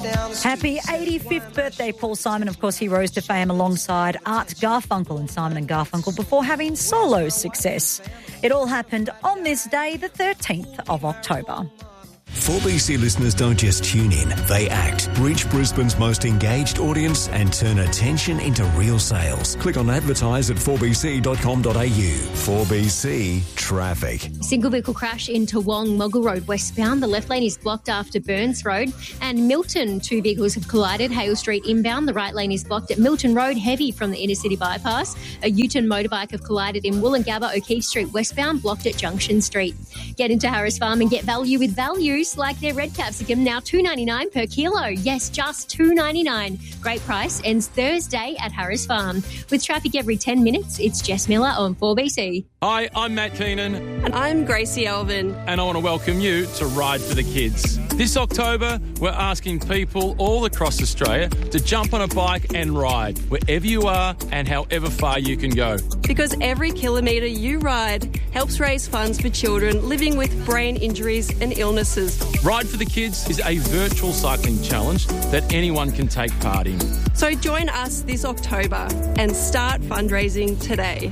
Happy 85th birthday, Paul Simon. Of course, he rose to fame alongside Art Garfunkel and Simon and Garfunkel before having solo success. It all happened on this day, the 13th of October. 4BC listeners don't just tune in, they act. Reach Brisbane's most engaged audience and turn attention into real sales. Click on advertise at 4bc.com.au. 4BC Traffic. Single vehicle crash in Toowong, Mogul Road westbound. The left lane is blocked after Burns Road. And Milton, two vehicles have collided. Hale Street inbound. The right lane is blocked at Milton Road, heavy from the inner city bypass. A U-turn motorbike have collided in Woolloongabba, O'Keefe Street westbound, blocked at Junction Street. Get into Harris Farm and get value with values like their red capsicum, now $2.99 per kilo. Yes, just $2.99. Great price. Ends Thursday at Harris Farm. With traffic every 10 minutes, it's Jess Miller on 4BC. Hi, I'm Matt Keenan. And I'm Gracie Elvin. And I want to welcome you to Ride for the Kids. This October, we're asking people all across Australia to jump on a bike and ride wherever you are and however far you can go. Because every kilometre you ride helps raise funds for children living with brain injuries and illnesses. Ride for the Kids is a virtual cycling challenge that anyone can take part in. So join us this October and start fundraising today.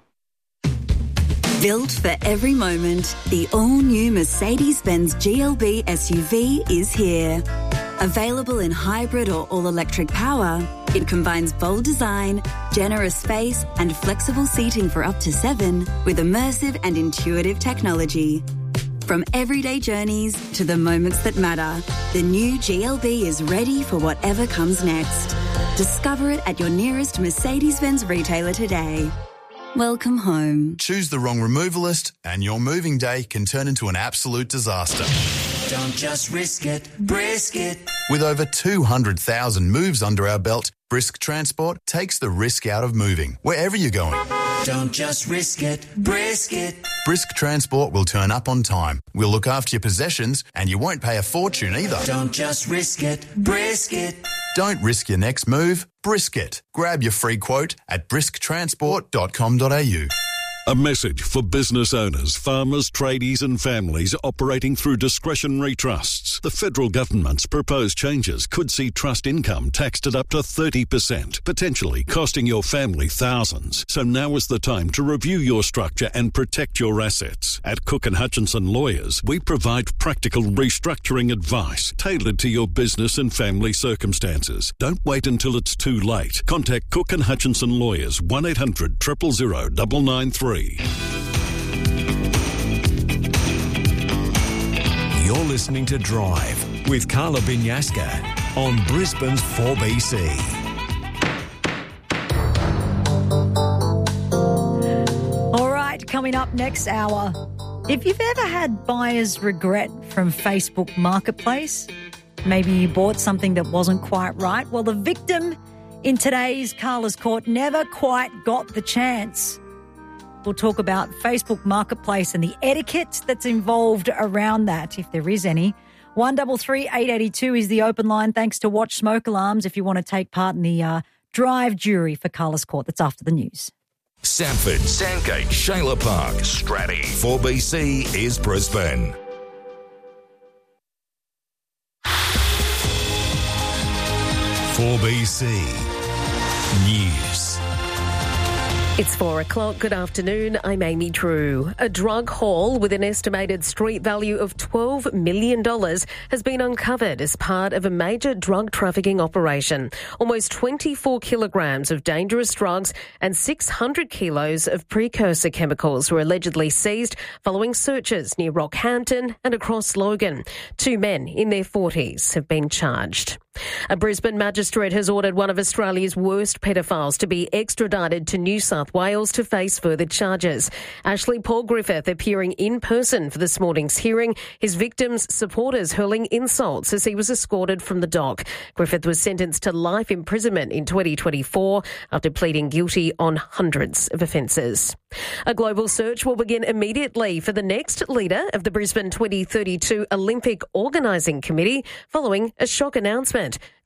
Built for every moment, the all-new Mercedes-Benz GLB SUV is here. Available in hybrid or all-electric power, it combines bold design, generous space and flexible seating for up to 7 with immersive and intuitive technology. From everyday journeys to the moments that matter, the new GLB is ready for whatever comes next. Discover it at your nearest Mercedes-Benz retailer today. Welcome home. Choose the wrong removalist and your moving day can turn into an absolute disaster. Don't just risk it, brisk it. With over 200,000 moves under our belt, Brisk Transport takes the risk out of moving, wherever you're going. Don't just risk it, brisk it. Brisk Transport will turn up on time. We'll look after your possessions and you won't pay a fortune either. Don't just risk it, brisk it. Don't risk your next move, brisk it. Grab your free quote at brisktransport.com.au. A message for business owners, farmers, tradies and families operating through discretionary trusts. The federal government's proposed changes could see trust income taxed at up to 30%, potentially costing your family thousands. So now is the time to review your structure and protect your assets. At Cook & Hutchinson Lawyers, we provide practical restructuring advice tailored to your business and family circumstances. Don't wait until it's too late. Contact Cook & Hutchinson Lawyers, 1800 000 993. You're listening to Drive with Carla Binyaska on Brisbane's 4BC. All right, coming up next hour. If you've ever had buyer's regret from Facebook Marketplace, maybe you bought something that wasn't quite right, well, the victim in today's Carla's Court never quite got the chance. We'll talk about Facebook Marketplace and the etiquette that's involved around that, if there is any. 133 882 is the open line. Thanks to Watch Smoke Alarms if you want to take part in the drive jury for Carla's Court. That's after the news. Sanford, Sandgate, Shayla Park, Stratty. 4BC is Brisbane. .4BC News. It's 4 o'clock. Good afternoon. I'm Amy Drew. A drug haul with an estimated street value of $12 million has been uncovered as part of a major drug trafficking operation. Almost 24 kilograms of dangerous drugs and 600 kilos of precursor chemicals were allegedly seized following searches near Rockhampton and across Logan. 2 men in their 40s have been charged. A Brisbane magistrate has ordered one of Australia's worst pedophiles to be extradited to New South Wales to face further charges. Ashley Paul Griffith appearing in person for this morning's hearing, his victim's supporters hurling insults as he was escorted from the dock. Griffith was sentenced to life imprisonment in 2024 after pleading guilty on hundreds of offences. A global search will begin immediately for the next leader of the Brisbane 2032 Olympic Organising Committee following a shock announcement.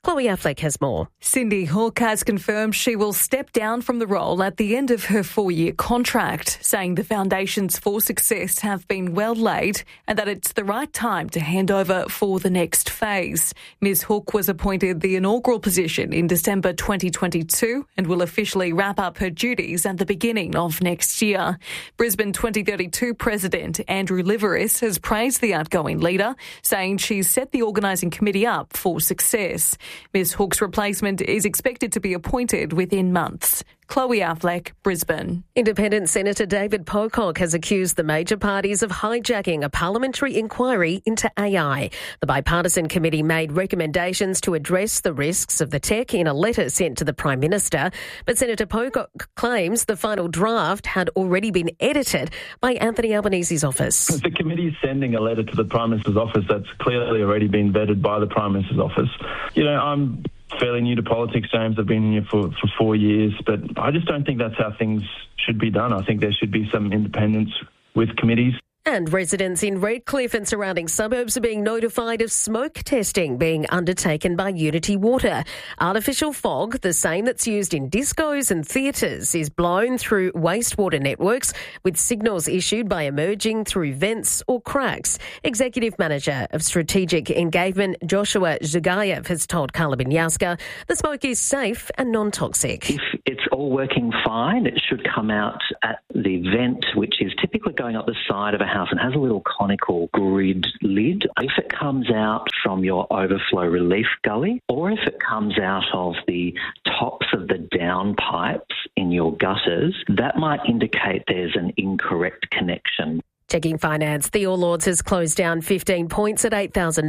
Chloe Affleck has more. Cindy Hook has confirmed she will step down from the role at the end of her 4-year contract, saying the foundations for success have been well laid and that it's the right time to hand over for the next phase. Ms Hook was appointed the inaugural position in December 2022 and will officially wrap up her duties at the beginning of next year. Brisbane 2032 President Andrew Liveris has praised the outgoing leader, saying she's set the organising committee up for success. Ms Hook's replacement is expected to be appointed within months. Chloe Affleck, Brisbane. Independent Senator David Pocock has accused the major parties of hijacking a parliamentary inquiry into AI. The bipartisan committee made recommendations to address the risks of the tech in a letter sent to the Prime Minister, but Senator Pocock claims the final draft had already been edited by Anthony Albanese's office. The committee is sending a letter to the Prime Minister's office that's clearly already been vetted by the Prime Minister's office. I'm fairly new to politics, James. I've been here for 4 years, but I just don't think that's how things should be done. I think there should be some independence with committees. And residents in Redcliffe and surrounding suburbs are being notified of smoke testing being undertaken by Unity Water. Artificial fog, the same that's used in discos and theatres, is blown through wastewater networks with signals issued by emerging through vents or cracks. Executive Manager of Strategic Engagement Joshua Zhugayev has told Carla Binyauska the smoke is safe and non-toxic. If it's all working fine, it should come out at the vent, which is typically going up the side of a house and has a little conical grid lid. If it comes out from your overflow relief gully, or if it comes out of the tops of the downpipes in your gutters, that might indicate there's an incorrect connection. Checking finance, the All Ords has closed down 15 points at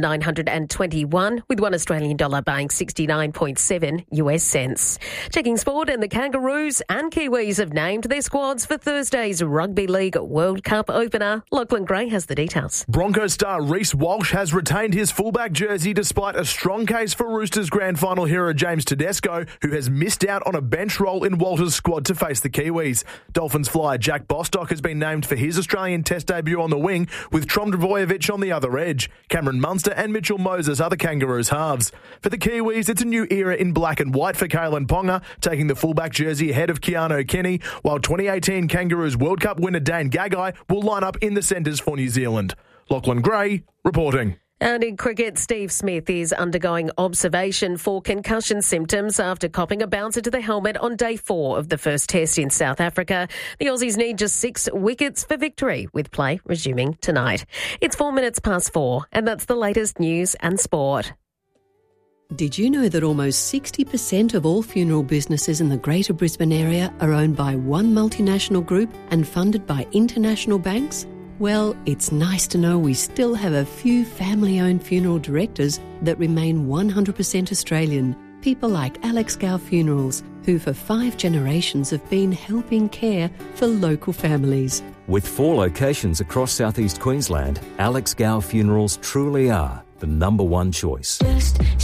8,921, with one Australian dollar buying 69.7 US cents. Checking sport, and the Kangaroos and Kiwis have named their squads for Thursday's Rugby League World Cup opener. Lachlan Gray has the details. Broncos star Reece Walsh has retained his fullback jersey despite a strong case for Roosters grand final hero James Tedesco, who has missed out on a bench role in Walter's squad to face the Kiwis. Dolphins flyer Jack Bostock has been named for his Australian Test debut on the wing, with Trom Drvojevic on the other edge. Cameron Munster and Mitchell Moses are the Kangaroos halves. For the Kiwis, it's a new era in black and white for Kalen Ponga, taking the fullback jersey ahead of Keanu Kenny, while 2018 Kangaroos World Cup winner Dane Gagai will line up in the centres for New Zealand. Lachlan Gray reporting. And in cricket, Steve Smith is undergoing observation for concussion symptoms after copping a bouncer to the helmet on day 4 of the first test in South Africa. The Aussies need just 6 wickets for victory, with play resuming tonight. It's 4 minutes past 4, and that's the latest news and sport. Did you know that almost 60% of all funeral businesses in the Greater Brisbane area are owned by one multinational group and funded by international banks? Well, it's nice to know we still have a few family-owned funeral directors that remain 100% Australian. People like Alex Gow Funerals, who for 5 generations have been helping care for local families. With 4 locations across southeast Queensland, Alex Gow Funerals truly are the #1 choice.